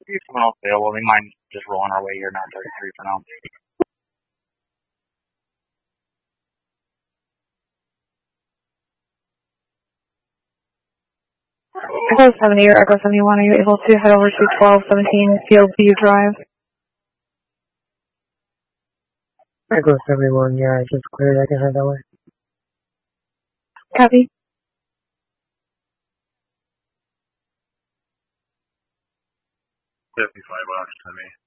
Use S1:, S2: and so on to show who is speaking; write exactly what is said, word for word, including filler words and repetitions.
S1: If someone else available, we mind just rolling our way here, nine thirty-three for now.
S2: Echo seventy or Echo seventy-one, are you able to head over to twelve seventeen Fieldview Drive?
S3: Echo seventy-one, yeah, I just cleared. I can head that way.
S2: Copy.
S4: seventy-five off to me.